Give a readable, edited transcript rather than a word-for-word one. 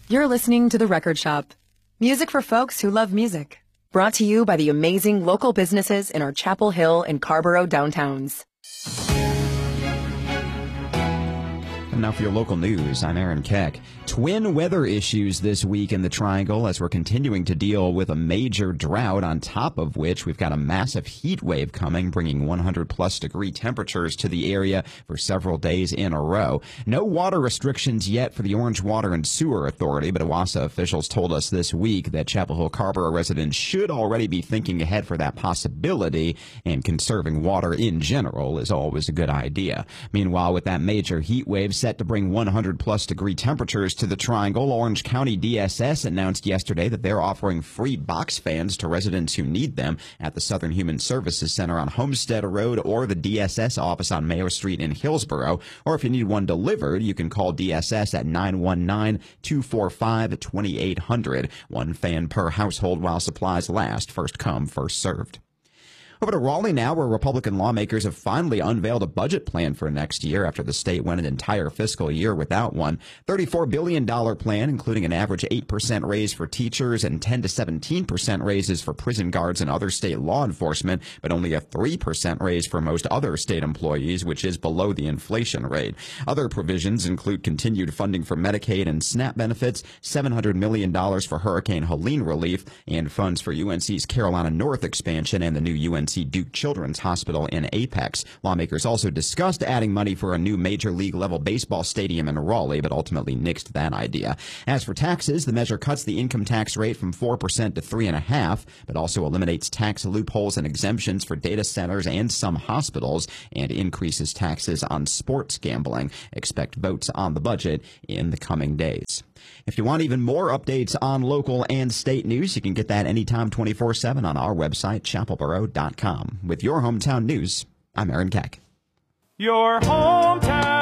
You're listening to The Record Shop. Music for folks who love music. Brought to you by the amazing local businesses in our Chapel Hill and Carborough downtowns. And now for your local news, I'm Aaron Keck. Twin weather issues this week in the Triangle as we're continuing to deal with a major drought, on top of which we've got a massive heat wave coming, bringing 100-plus degree temperatures to the area for several days in a row. No water restrictions yet for the Orange Water and Sewer Authority, but OWASA officials told us this week that Chapel Hill Carborough residents should already be thinking ahead for that possibility, and conserving water in general is always a good idea. Meanwhile, with that major heat wave set to bring 100-plus degree temperatures to the Triangle, Orange County DSS announced yesterday that they're offering free box fans to residents who need them at the Southern Human Services Center on Homestead Road or the DSS office on Mayo Street in Hillsborough. Or if you need one delivered, you can call DSS at 919-245-2800. One fan per household while supplies last. First come, first served. Over to Raleigh now, where Republican lawmakers have finally unveiled a budget plan for next year after the state went an entire fiscal year without one. $34 billion plan, including an average 8% raise for teachers and 10 to 17% raises for prison guards and other state law enforcement, but only a 3% raise for most other state employees, which is below the inflation rate. Other provisions include continued funding for Medicaid and SNAP benefits, $700 million for Hurricane Helene relief, and funds for UNC's Carolina North expansion and the new UNC Duke Children's Hospital in Apex. Lawmakers also discussed adding money for a new Major League level baseball stadium in Raleigh, but ultimately nixed that idea. As for taxes, the measure cuts the income tax rate from 4% to 3.5%, but also eliminates tax loopholes and exemptions for data centers and some hospitals, and increases taxes on sports gambling. Expect votes on the budget in the coming days. If you want even more updates on local and state news, you can get that anytime 24/7 on our website, chapelboro.com. With your hometown news, I'm Aaron Keck. Your hometown